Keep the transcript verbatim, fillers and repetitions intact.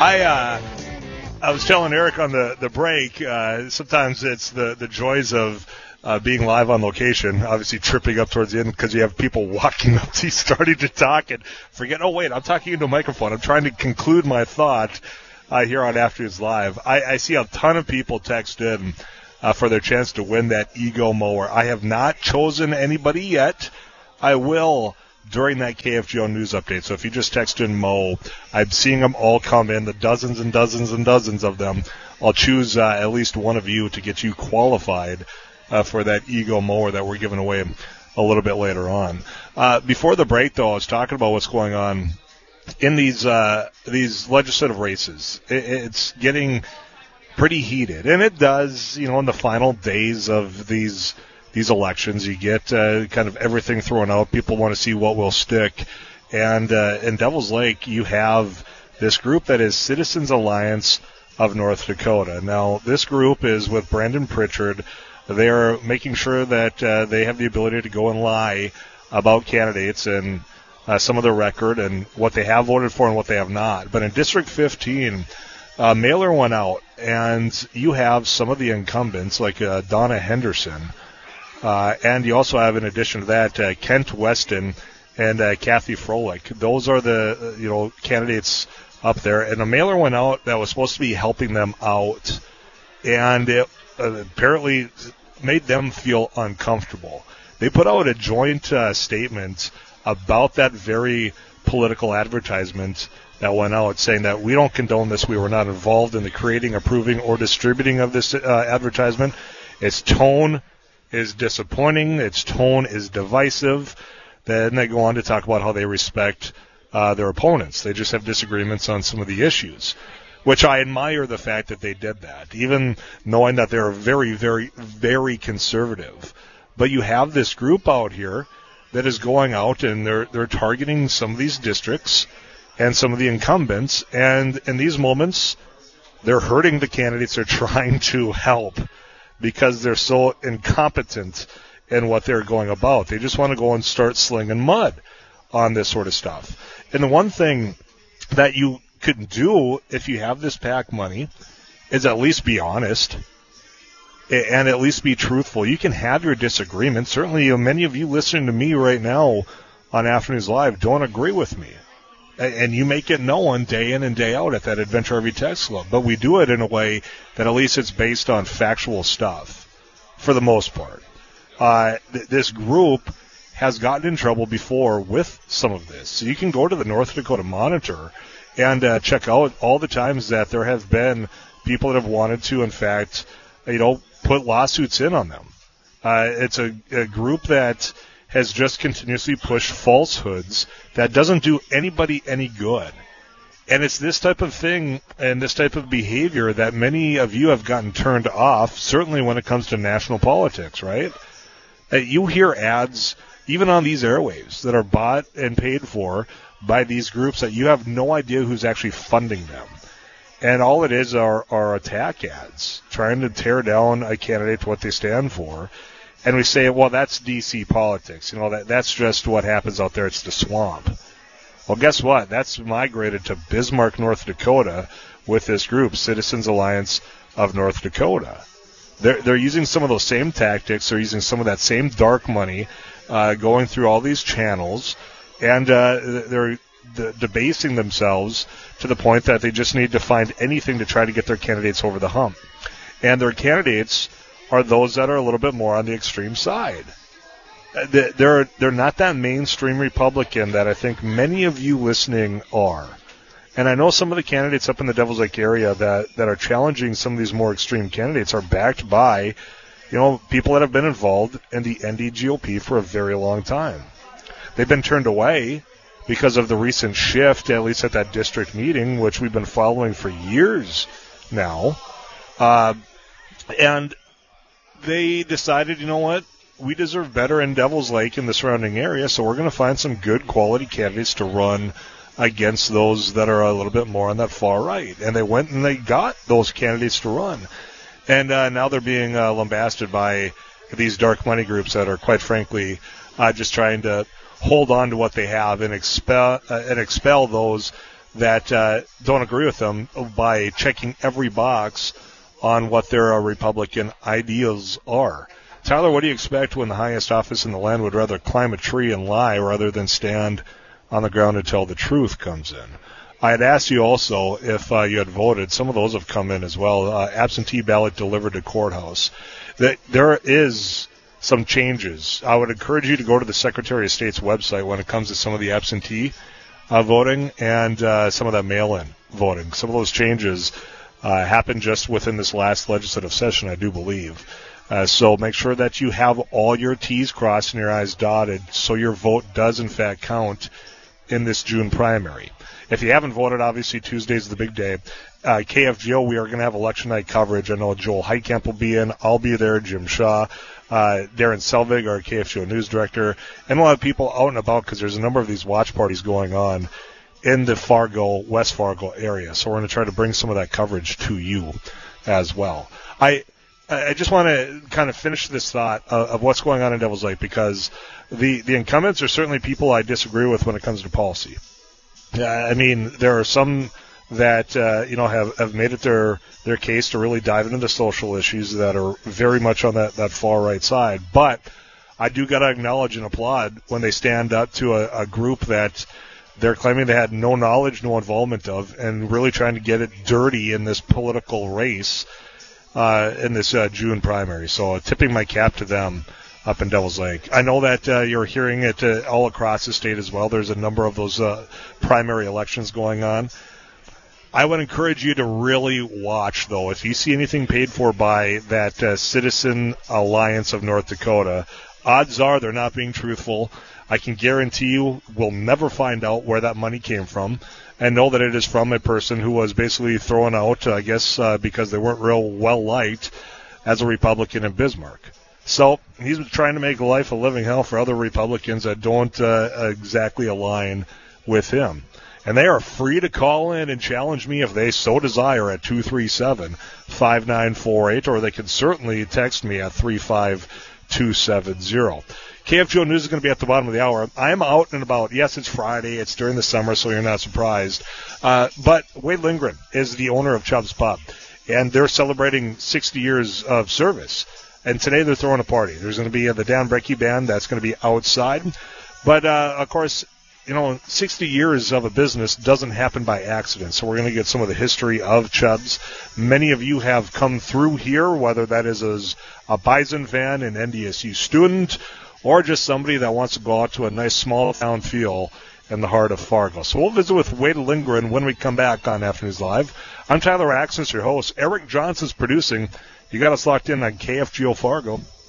I uh, I was telling Eric on the the break. Uh, sometimes it's the the joys of uh, being live on location. Obviously, tripping up towards the end because you have people walking up to you, starting to talk, and forget. Oh wait, I'm talking into a microphone. I'm trying to conclude my thought uh, here on Afternoons Live. I, I see a ton of people text in uh, for their chance to win that Ego mower. I have not chosen anybody yet. I will during that K F G O news update. So if you just text in Mo, I'm seeing them all come in, the dozens and dozens and dozens of them. I'll choose uh, at least one of you to get you qualified uh, for that Ego mower that we're giving away a little bit later on. Uh, before the break, though, I was talking about what's going on in these uh, these legislative races. It, it's getting pretty heated, and it does, you know, in the final days of these These elections, you get uh, kind of everything thrown out. People want to see what will stick. And uh, in Devil's Lake, you have this group that is Citizens Alliance of North Dakota. Now, this group is with Brandon Pritchard. They are making sure that uh, they have the ability to go and lie about candidates and uh, some of their record and what they have voted for and what they have not. But in District fifteen, a mailer went out, and you have some of the incumbents, like uh, Donna Henderson. Uh, and you also have, in addition to that, uh, Kent Weston and uh, Kathy Froelich. Those are the uh, you know candidates up there. And a mailer went out that was supposed to be helping them out, and it uh, apparently made them feel uncomfortable. They put out a joint uh, statement about that very political advertisement that went out, saying that we don't condone this. We were not involved in the creating, approving, or distributing of this uh, advertisement. Its tone is disappointing. Its tone is divisive. Then they go on to talk about how they respect uh, their opponents. They just have disagreements on some of the issues, which I admire the fact that they did that, even knowing that they're very, very, very conservative. But you have this group out here that is going out and they're they're targeting some of these districts and some of the incumbents, and in these moments, they're hurting the candidates they're trying to help, because they're so incompetent in what they're going about. They just want to go and start slinging mud on this sort of stuff. And the one thing that you could do if you have this PAC money is at least be honest and at least be truthful. You can have your disagreements. Certainly, you know, many of you listening to me right now on Afternoons Live don't agree with me. And you make it known day in and day out at that Adventure R V Text Club. But we do it in a way that at least it's based on factual stuff, for the most part. Uh, th- this group has gotten in trouble before with some of this. So you can go to the North Dakota Monitor and uh, check out all the times that there have been people that have wanted to, in fact, you know, put lawsuits in on them. Uh, it's a, a group that has just continuously pushed falsehoods that doesn't do anybody any good. And it's this type of thing and this type of behavior that many of you have gotten turned off, certainly when it comes to national politics, right? Uh, you hear ads, even on these airwaves, that are bought and paid for by these groups that you have no idea who's actually funding them. And all it is are, are attack ads, trying to tear down a candidate, what they stand for. And we say, well, that's D C politics. You know, that that's just what happens out there. It's the swamp. Well, guess what? That's migrated to Bismarck, North Dakota, with this group, Citizens Alliance of North Dakota. They're, they're using some of those same tactics. They're using some of that same dark money, uh, going through all these channels, and uh, they're d- debasing themselves to the point that they just need to find anything to try to get their candidates over the hump. And their candidates are those that are a little bit more on the extreme side. They're they're not that mainstream Republican that I think many of you listening are. And I know some of the candidates up in the Devil's Lake area that, that are challenging some of these more extreme candidates are backed by, you know, people that have been involved in the N D G O P for a very long time. They've been turned away because of the recent shift, at least at that district meeting, which we've been following for years now. Uh, and they decided, you know what, we deserve better in Devil's Lake and the surrounding area, so we're going to find some good quality candidates to run against those that are a little bit more on that far right. And they went and they got those candidates to run. And uh, now they're being uh, lambasted by these dark money groups that are, quite frankly, uh, just trying to hold on to what they have and expel uh, and expel those that uh, don't agree with them by checking every box on what their uh, Republican ideals are. Tyler, what do you expect when the highest office in the land would rather climb a tree and lie rather than stand on the ground until the truth comes in? I had asked you also if uh, you had voted. Some of those have come in as well. Uh, absentee ballot delivered to courthouse. That there is some changes. I would encourage you to go to the Secretary of State's website when it comes to some of the absentee uh, voting and uh, some of that mail-in voting. Some of those changes uh, happened just within this last legislative session, I do believe. Uh, so make sure that you have all your T's crossed and your I's dotted so your vote does, in fact, count in this June primary. If you haven't voted, obviously Tuesday's the big day. Uh, K F G O, we are going to have election night coverage. I know Joel Heitkamp will be in. I'll be there. Jim Shaw, uh, Darren Selvig, our K F G O news director, and a lot of people out and about because there's a number of these watch parties going on in the Fargo, West Fargo area. So we're going to try to bring some of that coverage to you as well. I I just want to kind of finish this thought of, of what's going on in Devil's Lake because the, the incumbents are certainly people I disagree with when it comes to policy. Uh, I mean, there are some that, uh, you know, have, have made it their, their case to really dive into the social issues that are very much on that, that far right side. But I do got to acknowledge and applaud when they stand up to a, a group that they're claiming they had no knowledge, no involvement of, and really trying to get it dirty in this political race uh, in this uh, June primary. So uh, tipping my cap to them up in Devil's Lake. I know that uh, you're hearing it uh, all across the state as well. There's a number of those uh, primary elections going on. I would encourage you to really watch, though. If you see anything paid for by that uh, Citizen Alliance of North Dakota, odds are they're not being truthful. I can guarantee you we'll never find out where that money came from and know that it is from a person who was basically thrown out, I guess, uh, because they weren't real well-liked as a Republican in Bismarck. So he's trying to make life a living hell for other Republicans that don't uh, exactly align with him. And they are free to call in and challenge me if they so desire at two three seven, five nine four eight, or they can certainly text me at three five two seven zero. K F G O News is going to be at the bottom of the hour. I'm out and about. Yes, it's Friday. It's during the summer, so you're not surprised. Uh, but Wade Lindgren is the owner of Chubb's Pub, and they're celebrating sixty years of service. And today they're throwing a party. There's going to be the Dan Brecky Band. That's going to be outside. But, uh, of course, you know, sixty years of a business doesn't happen by accident. So we're going to get some of the history of Chubb's. Many of you have come through here, whether that is as a Bison fan, an N D S U student, or just somebody that wants to go out to a nice small town feel in the heart of Fargo. So we'll visit with Wade Lindgren when we come back on Afternoons Live. I'm Tyler Axons, your host. Eric Johnson's producing. You got us locked in on K F G O Fargo.